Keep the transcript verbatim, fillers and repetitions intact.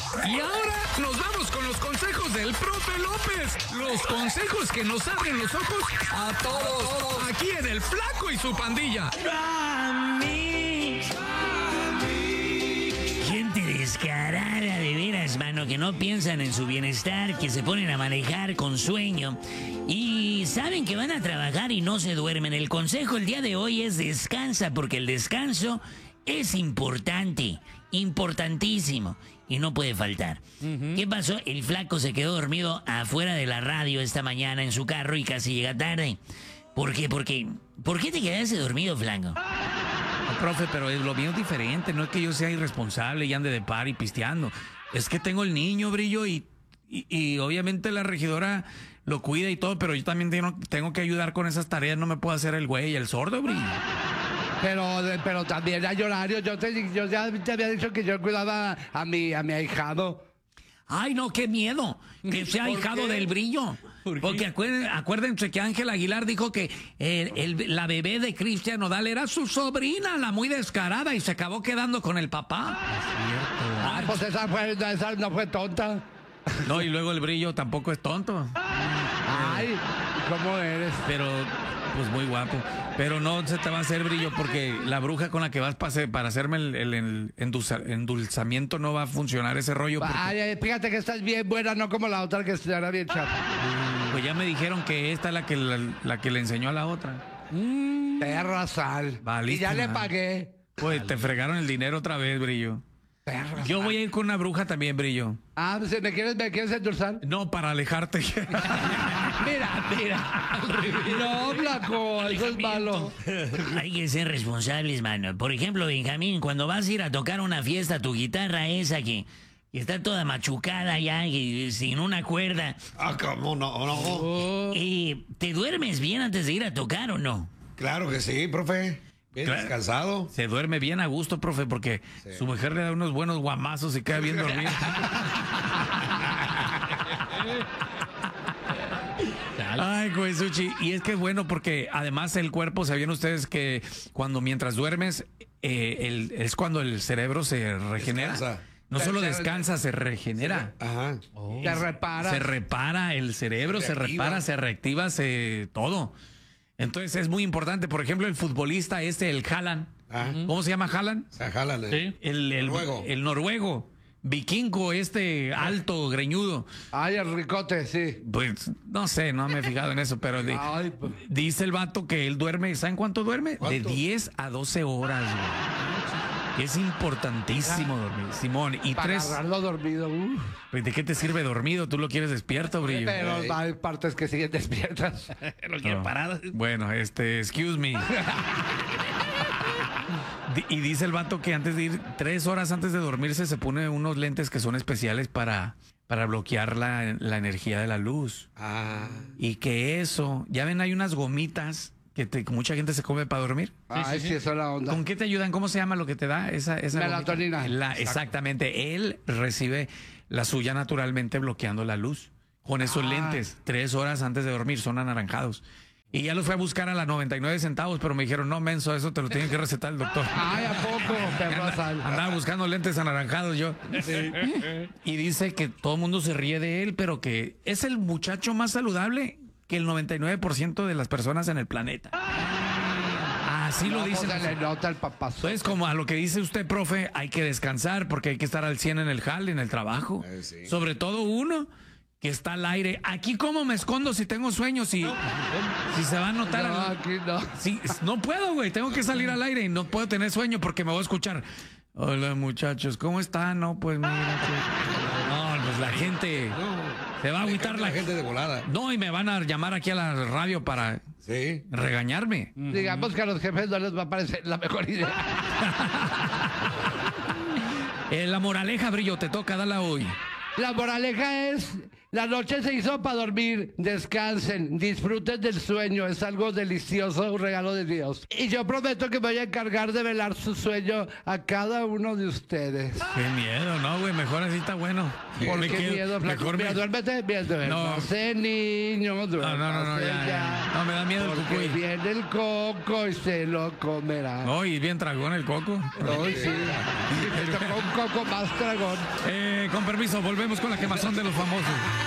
Y ahora nos vamos con los consejos del profe López. Los consejos que nos abren los ojos a todos. Aquí en El Flaco y su pandilla. Gente descarada de veras, mano, que no piensan en su bienestar, que se ponen a manejar con sueño y saben que van a trabajar y no se duermen. El consejo el día de hoy es descansa, porque el descanso es importante, importantísimo y no puede faltar. Uh-huh. ¿Qué pasó? El Flaco se quedó dormido afuera de la radio esta mañana en su carro y casi llega tarde. ¿Por qué? Porque, ¿por qué te quedaste dormido, Flaco? No, profe, pero lo mío es diferente. No es que yo sea irresponsable y ande de par y pisteando. Es que tengo el niño, Brillo, y, y, y obviamente la regidora lo cuida y todo, pero yo también tengo, tengo que ayudar con esas tareas. No me puedo hacer el güey, el sordo, Brillo. Pero, pero también hay horario. Yo, te, yo ya te había dicho que yo cuidaba a mi, a mi ahijado. Ay, no, qué miedo que sea ahijado del Brillo. ¿Por Porque acuérdense, acuérdense que Ángel Aguilar dijo que el, el, la bebé de Cristian Nodal era su sobrina, la muy descarada, y se acabó quedando con el papá. Es cierto. Ah, pues esa, fue, esa no fue tonta. No, y luego el Brillo tampoco es tonto. Ay, ¿cómo eres? Pero, pues muy guapo. Pero no se te va a hacer, Brillo, porque la bruja con la que vas para, para hacerme el, el, el endulza, endulzamiento no va a funcionar ese rollo. Porque... Ay, ay, fíjate que estás bien buena, no como la otra que era bien chata. Pues ya me dijeron que esta es la que, la, la que le enseñó a la otra. Mm. Perra sal. Valiste, y ya le man. pagué. Pues te fregaron el dinero otra vez, Brillo. Perra Yo sal. Voy a ir con una bruja también, Brillo. Ah, pues, ¿me quieres, me quieres endulzar? No, para alejarte. Mira, mira. No, Flaco, eso es malo. Hay que ser responsables, mano. Por ejemplo, Benjamín, cuando vas a ir a tocar una fiesta, tu guitarra esa que, que está toda machucada ya, y sin una cuerda. Ah, ¿cómo no? no. Oh. Eh, ¿Te duermes bien antes de ir a tocar o no? Claro que sí, profe. Bien claro. Descansado. Se duerme bien a gusto, profe, porque sí. Su mujer le da unos buenos guamazos y queda bien dormido. Ay, Coesuchi. Y es que es bueno porque además el cuerpo, ¿sabían ustedes que cuando mientras duermes eh, el, es cuando el cerebro se regenera? Descansa. No solo descansa, se regenera. Ajá. Oh. Se repara. Se repara el cerebro, se, se repara, se reactiva, se todo. Entonces es muy importante. Por ejemplo, el futbolista este, el Haaland. Ah. ¿Cómo se llama Haaland? Haaland. Eh. Sí. El, el noruego. El noruego. Vikingo, este alto, greñudo. Ay, el ricote, sí. Pues no sé, no me he fijado en eso, pero de, Ay, pues. Dice el vato que él duerme, ¿saben cuánto duerme? ¿Cuánto? De diez a doce horas, güey. Es importantísimo dormir, Simón. Y Para tres. agarrarlo dormido. Uh. ¿De qué te sirve dormido? ¿Tú lo quieres despierto, Brillo? Pero hey. Hay partes que siguen despiertas. Lo quieren no. Parado. Bueno, este, excuse me. Y dice el vato que antes de ir, tres horas antes de dormirse, se pone unos lentes que son especiales para, para bloquear la, la energía de la luz. Ah. Y que eso, ya ven, hay unas gomitas que te, mucha gente se come para dormir. Ay, sí, sí, eso es la onda. ¿Con qué te ayudan? ¿Cómo se llama lo que te da esa, esa melatonina? La, exactamente. Él recibe la suya naturalmente bloqueando la luz. Con esos ah. lentes, tres horas antes de dormir, son anaranjados. Y ya los fui a buscar a las noventa y nueve centavos, pero me dijeron, no, menso, eso te lo tiene que recetar el doctor. Ay, ¿a poco? Andaba, andaba buscando lentes anaranjados yo. Sí. Y dice que todo el mundo se ríe de él, pero que es el muchacho más saludable que el noventa y nueve por ciento de las personas en el planeta. Así no, lo dicen. Pues le nota el papazo. Entonces, como a lo que dice usted, profe, hay que descansar porque hay que estar al cien en el jale, en el trabajo. Eh, sí. Sobre todo uno que está al aire. Aquí, ¿cómo me escondo si tengo sueños? Si, si se va a notar. No, al... aquí no. Si, no puedo, güey. Tengo que salir al aire y no puedo tener sueño porque me voy a escuchar. Hola, muchachos, ¿cómo están? No, pues mira. Que... No, pues la gente no, se va a agüitar. La... la gente de volada. No, y me van a llamar aquí a la radio para sí. regañarme. Digamos que a los jefes no les va a parecer la mejor idea. eh, la moraleja, Brillo, te toca, dala hoy. La moraleja es La noche se hizo para dormir, descansen, disfruten del sueño, es algo delicioso, un regalo de Dios. Y yo prometo que me voy a encargar de velar su sueño a cada uno de ustedes. Qué miedo, no, güey, mejor así está bueno. ¿Por Me qué quedo- miedo, flaco? mejor Mira, me- duérmete, mira, duérmete. No. No sé, niño, duérmete. No, no, no, no, ya, ya. No, me da miedo el Porque cucuy. viene el coco y se lo comerá. No, y bien tragón el coco. Ay, sí. Y te tocó un coco más dragón. Eh, con permiso, volvemos con la quemazón de los famosos.